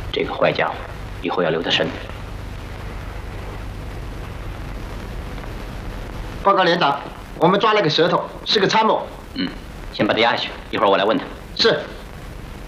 这个坏家伙，以后要留得深。 报告连长，我们抓了个舌头，是个参谋。 先把他押下去，一会儿我来问他。 是。